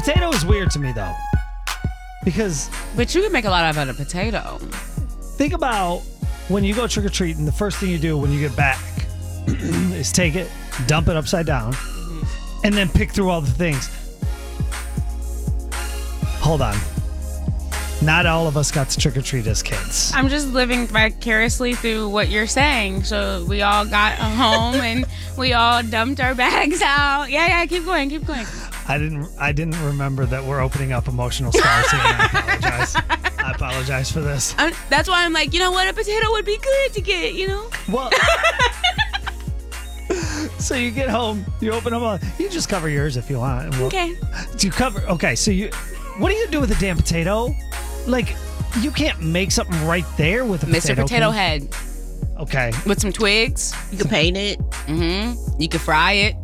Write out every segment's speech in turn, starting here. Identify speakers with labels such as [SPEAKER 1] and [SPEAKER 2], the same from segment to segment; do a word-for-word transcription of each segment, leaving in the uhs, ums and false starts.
[SPEAKER 1] potato is weird to me, though. Because...
[SPEAKER 2] But you can make a lot out of a potato.
[SPEAKER 1] Think about when you go trick-or-treating, the first thing you do when you get back is take it, dump it upside down, mm-hmm. and then pick through all the things. Hold on. Not all of us got to trick-or-treat as kids.
[SPEAKER 2] I'm just living vicariously through what you're saying. So we all got home and we all dumped our bags out. Yeah, yeah, keep going, keep going.
[SPEAKER 1] I didn't I didn't remember that we're opening up emotional scars here, and I apologize. I apologize for this.
[SPEAKER 2] I'm, that's why I'm like, you know what? A potato would be good to get, you know?
[SPEAKER 1] Well... So you get home, you open them up. You just cover yours if you want. We'll,
[SPEAKER 2] okay.
[SPEAKER 1] Do you cover... Okay, so you... What do you do with a damn potato? Like, you can't make something right there with a
[SPEAKER 2] Mister
[SPEAKER 1] potato.
[SPEAKER 2] Potato Head.
[SPEAKER 1] Okay.
[SPEAKER 2] With some twigs.
[SPEAKER 3] You can paint it.
[SPEAKER 2] Mm-hmm. You can fry it.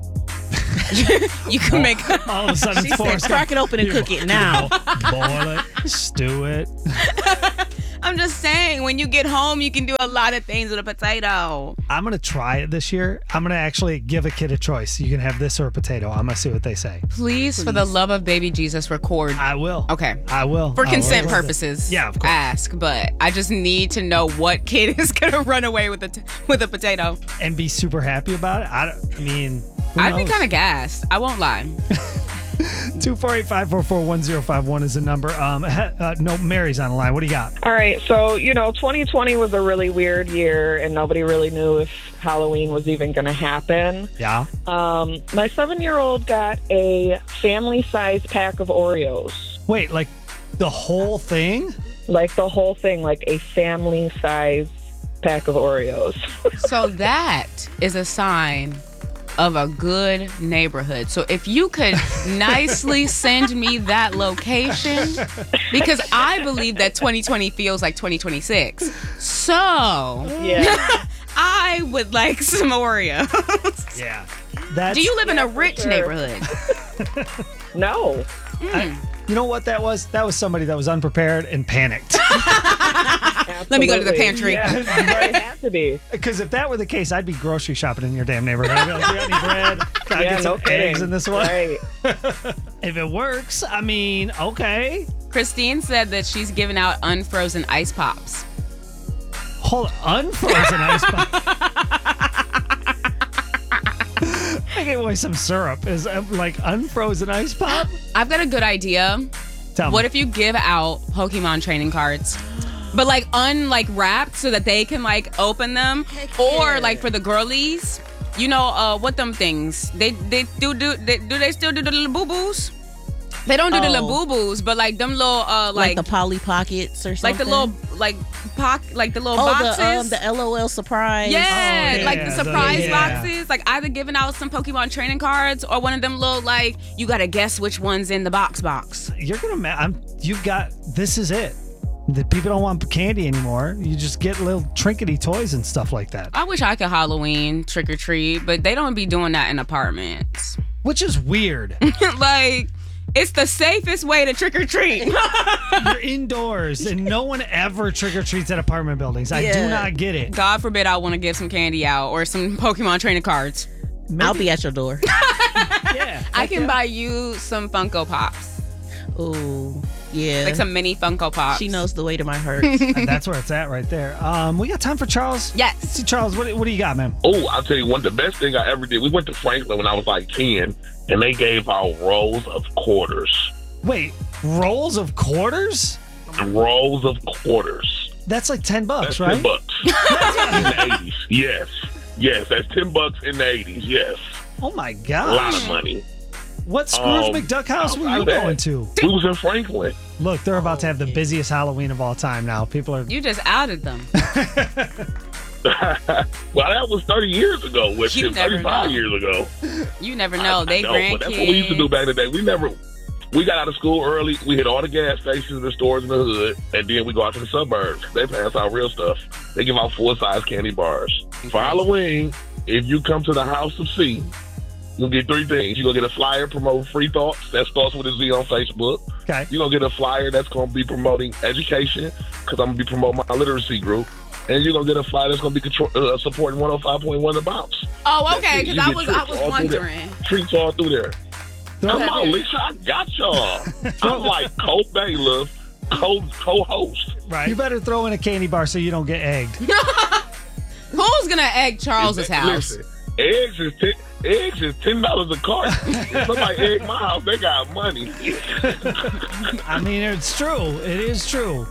[SPEAKER 2] You can make...
[SPEAKER 1] All of a sudden,
[SPEAKER 3] she
[SPEAKER 1] it's
[SPEAKER 3] said, crack it open and cook it now.
[SPEAKER 1] Boil it, stew it.
[SPEAKER 2] I'm just saying, when you get home, you can do a lot of things with a potato.
[SPEAKER 1] I'm going to try it this year. I'm going to actually give a kid a choice. You can have this or a potato. I'm going to see what they say.
[SPEAKER 2] Please, Please, for the love of baby Jesus, record.
[SPEAKER 1] I will.
[SPEAKER 2] Okay.
[SPEAKER 1] I will.
[SPEAKER 2] For
[SPEAKER 1] I
[SPEAKER 2] consent
[SPEAKER 1] will.
[SPEAKER 2] purposes.
[SPEAKER 1] Yeah, of course.
[SPEAKER 2] Ask, but I just need to know what kid is going to run away with a, t- with a potato.
[SPEAKER 1] And be super happy about it. I, don't, I mean,
[SPEAKER 2] I'd be kind of gassed. I won't lie.
[SPEAKER 1] two four eight, five four four, one zero five one is the number. Um, uh, no, Mary's on the line. What do you got?
[SPEAKER 4] All right. So, you know, twenty twenty was a really weird year, and nobody really knew if Halloween was even going to happen.
[SPEAKER 1] Yeah.
[SPEAKER 4] Um, my seven-year-old got a family-sized pack of Oreos.
[SPEAKER 1] Wait, like the whole thing?
[SPEAKER 4] Like the whole thing, like a family-sized pack of Oreos.
[SPEAKER 2] So that is a sign of a good neighborhood. So if you could nicely send me that location, because I believe that twenty twenty feels like twenty twenty-six. So
[SPEAKER 4] yeah.
[SPEAKER 2] I would like some Oreos.
[SPEAKER 1] Yeah. That's,
[SPEAKER 2] Do you live in
[SPEAKER 4] yeah,
[SPEAKER 2] a rich
[SPEAKER 4] sure.
[SPEAKER 2] neighborhood?
[SPEAKER 4] No.
[SPEAKER 2] Mm.
[SPEAKER 1] I, you know what that was? That was somebody that was unprepared and panicked.
[SPEAKER 2] Let me go to the pantry.
[SPEAKER 4] Yeah, it has to be.
[SPEAKER 1] Because if that were the case, I'd be grocery shopping in your damn neighborhood. I'd be like, "Do you got any bread? Can I
[SPEAKER 4] Yeah,
[SPEAKER 1] get some
[SPEAKER 4] no kidding.
[SPEAKER 1] eggs in this one?"
[SPEAKER 4] Right.
[SPEAKER 1] If it works, I mean, okay.
[SPEAKER 2] Christine said that she's giving out unfrozen ice pops.
[SPEAKER 1] Hold unfrozen ice pop. I get away some syrup. Is uh, like unfrozen ice pop?
[SPEAKER 2] I've got a good idea.
[SPEAKER 1] Tell
[SPEAKER 2] What
[SPEAKER 1] me.
[SPEAKER 2] if you give out Pokemon training cards? But like un like wrapped so that they can like open them, or like for the girlies, you know uh what them things they they do do they, do they still do the little boo boos? They don't do
[SPEAKER 3] Oh.
[SPEAKER 2] the little boo boos, but like them little uh
[SPEAKER 3] Like,
[SPEAKER 2] like
[SPEAKER 3] the Polly Pockets or something.
[SPEAKER 2] like the little like pock like the little
[SPEAKER 3] oh,
[SPEAKER 2] boxes.
[SPEAKER 3] the, um, the LOL surprise.
[SPEAKER 2] Yeah,
[SPEAKER 1] Oh, yeah,
[SPEAKER 2] like the
[SPEAKER 1] the-
[SPEAKER 2] surprise
[SPEAKER 1] yeah.
[SPEAKER 2] boxes. Like either giving out some Pokemon training cards or one of them little like you gotta guess which one's in the box box.
[SPEAKER 1] You're gonna. Ma- I'm. You've got. This is it. The people don't want candy anymore. You just get little trinkety toys and stuff like that,
[SPEAKER 2] I wish I could Halloween trick or treat, but they don't be doing that in apartments.
[SPEAKER 1] which is weird.
[SPEAKER 2] Like, it's the safest way to trick or treat.
[SPEAKER 1] You're indoors, and no one ever trick or treats at apartment buildings. I do
[SPEAKER 3] Yeah.
[SPEAKER 1] not get it.
[SPEAKER 2] God forbid I want to give some candy out or some Pokemon training cards.
[SPEAKER 1] Maybe,
[SPEAKER 3] I'll be at your door.
[SPEAKER 1] yeah.
[SPEAKER 2] I
[SPEAKER 1] heck
[SPEAKER 2] can
[SPEAKER 1] yeah.
[SPEAKER 2] buy you some Funko Pops,
[SPEAKER 3] Ooh, yeah.
[SPEAKER 2] like some mini Funko Pops.
[SPEAKER 3] She knows the way to my hurt.
[SPEAKER 1] And that's where it's at right there. Um, we got time for Charles.
[SPEAKER 2] Yes.
[SPEAKER 1] See, Charles, what, what do you got, man?
[SPEAKER 5] Oh, I'll tell you one, the best thing I ever did. We went to Franklin when I was like ten, and they gave out rolls of quarters.
[SPEAKER 1] Wait, rolls of quarters?
[SPEAKER 5] Rolls of quarters.
[SPEAKER 1] That's like ten bucks,
[SPEAKER 5] That's
[SPEAKER 1] right?
[SPEAKER 5] ten bucks. In the eighties. Yes. Yes, that's ten bucks in the eighties. Yes.
[SPEAKER 1] Oh my
[SPEAKER 5] A lot
[SPEAKER 1] gosh.
[SPEAKER 5] of money.
[SPEAKER 1] What Scrooge
[SPEAKER 5] Um,
[SPEAKER 1] McDuck house were
[SPEAKER 5] I
[SPEAKER 1] you
[SPEAKER 5] bet.
[SPEAKER 1] going to?
[SPEAKER 5] We was in Franklin.
[SPEAKER 1] Look, they're about to have the busiest Halloween of all time now. People are.
[SPEAKER 2] You just outed them.
[SPEAKER 5] Well, that was thirty years ago. With
[SPEAKER 2] You
[SPEAKER 5] shit,
[SPEAKER 2] never
[SPEAKER 5] thirty-five
[SPEAKER 2] know.
[SPEAKER 5] years ago.
[SPEAKER 2] You never know.
[SPEAKER 5] I
[SPEAKER 2] They
[SPEAKER 5] know,
[SPEAKER 2] grandkids.
[SPEAKER 5] but that's what we used to do back in the day. We never, we got out of school early. We hit all the gas stations and the stores in the hood, and then we go out to the suburbs. They pass out real stuff. They give out full-size candy bars. For Halloween, if you come to the House of C, you'll get three things. You're going to get a flyer promoting Free Thoughts. That starts with a Z on Facebook.
[SPEAKER 1] Okay.
[SPEAKER 5] You're going to get a flyer that's going to be promoting education, because I'm going to be promoting my literacy group. And you're going to get a flyer that's going to be control, uh, supporting one oh five point one The Bounce.
[SPEAKER 2] Oh, okay.
[SPEAKER 5] That's it.
[SPEAKER 2] Because
[SPEAKER 5] You
[SPEAKER 2] I
[SPEAKER 5] get
[SPEAKER 2] was,
[SPEAKER 5] treats
[SPEAKER 2] I was
[SPEAKER 5] all through there.
[SPEAKER 2] wondering.
[SPEAKER 5] Treats all through there. Come on, Lisa, I got y'all. I'm like co-bailiff, co co-host.
[SPEAKER 1] Right. You better throw in a candy bar so you don't get egged.
[SPEAKER 2] Who's gonna egg Charles's house?
[SPEAKER 5] Listen, eggs is ten, eggs is ten dollars a carton. If somebody egg my house, they got money.
[SPEAKER 1] I mean, it's true. It is true.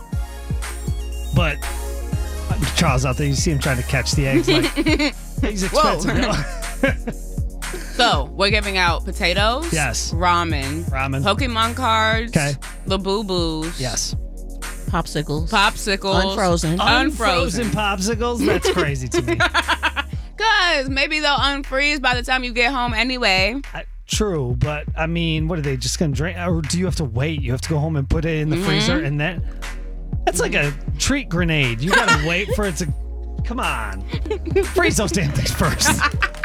[SPEAKER 1] But Charles out there, you see him trying to catch the eggs. Like, eggs expensive.
[SPEAKER 2] So we're giving out potatoes.
[SPEAKER 1] Yes.
[SPEAKER 2] Ramen.
[SPEAKER 1] Ramen.
[SPEAKER 2] Pokemon cards.
[SPEAKER 1] Okay.
[SPEAKER 2] Labubu's.
[SPEAKER 1] Yes.
[SPEAKER 3] Popsicles.
[SPEAKER 2] Popsicles.
[SPEAKER 3] Unfrozen.
[SPEAKER 1] Unfrozen
[SPEAKER 2] Unfrozen.
[SPEAKER 1] popsicles? That's crazy to me.
[SPEAKER 2] Cause maybe they'll unfreeze by the time you get home anyway.
[SPEAKER 1] I, true, but I mean, what are they just going to drink? Or do you have to wait? You have to go home and put it in the
[SPEAKER 2] Mm-hmm.
[SPEAKER 1] freezer and then... That's like a treat grenade. You got to wait for it to... Come on. Freeze those damn things first.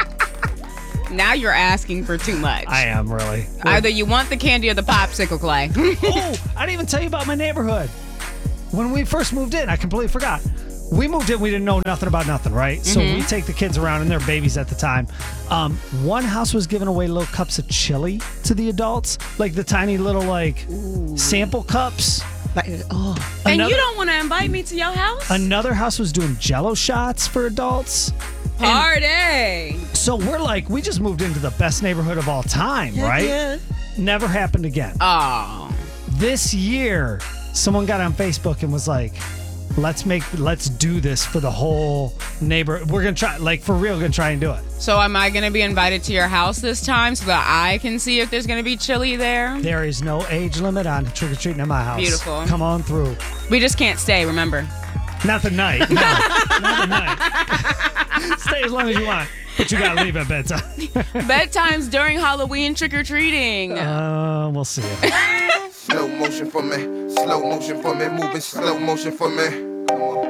[SPEAKER 2] Now you're asking for too much.
[SPEAKER 1] I am, really.
[SPEAKER 2] Either you want the candy or the popsicle, Clay.
[SPEAKER 1] Oh, I didn't even tell you about my neighborhood. When we first moved in, I completely forgot. We moved in, we didn't know nothing about nothing, right? So we take the kids around, and they're babies at the time. Um, one house was giving away little cups of chili to the adults, like the tiny little like sample cups.
[SPEAKER 3] Like, oh,
[SPEAKER 2] And
[SPEAKER 1] Another-
[SPEAKER 2] you don't want to invite me to your house?
[SPEAKER 1] Another house was doing Jello shots for adults.
[SPEAKER 2] Party.
[SPEAKER 1] So we're like, we just moved into the best neighborhood of all time, right?
[SPEAKER 3] yeah.
[SPEAKER 1] Never happened again.
[SPEAKER 2] Oh.
[SPEAKER 1] This year, someone got on Facebook and was like, let's make, let's do this for the whole neighbor. We're going to try, like for real, going to try and do it.
[SPEAKER 2] So am I going to be invited to your house this time so that I can see if there's going to be chili there?
[SPEAKER 1] There is no age limit on trick-or-treating at my house.
[SPEAKER 2] Beautiful.
[SPEAKER 1] Come on through.
[SPEAKER 2] We just can't stay, remember?
[SPEAKER 1] Not the night. No, not the night. Stay as long as you want, but you got to leave at bedtime.
[SPEAKER 2] Bedtime's during Halloween trick-or-treating.
[SPEAKER 1] Uh, we'll see you.
[SPEAKER 6] Slow motion for me, slow motion for me, moving slow motion for me.